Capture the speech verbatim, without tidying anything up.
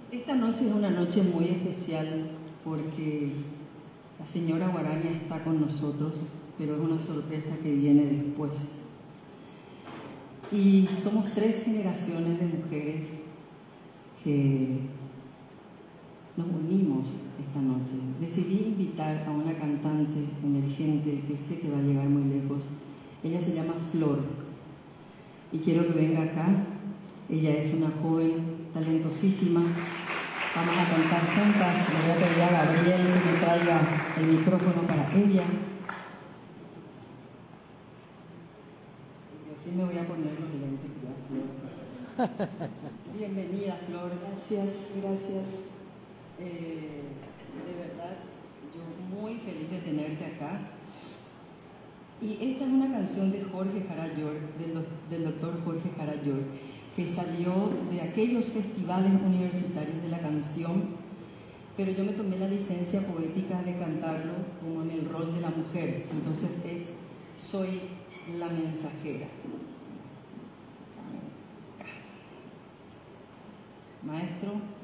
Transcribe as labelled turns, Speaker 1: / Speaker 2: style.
Speaker 1: Esta noche es una noche muy especial porque la señora Guaraña está con nosotros, pero es una sorpresa que viene después. Y somos tres generaciones de mujeres que nos unimos esta noche. Decidí invitar a una cantante emergente que sé que va a llegar muy lejos. Ella se llama Flor y quiero que venga acá. Ella es una joven talentosísima. Vamos a cantar juntas. Le voy a pedir a Gabriel que me traiga el micrófono para ella. Yo sí me voy a poner los lentes ya, Flor. Bienvenida, Flor.
Speaker 2: Gracias, gracias.
Speaker 1: Eh, de verdad, yo muy feliz de tenerte acá. Y esta es una canción de Jorge Jara York, del, del doctor Jorge Jara York, que salió de aquellos festivales universitarios de la canción, pero yo me tomé la licencia poética de cantarlo como en el rol de la mujer. Entonces es Soy la mensajera. Maestro.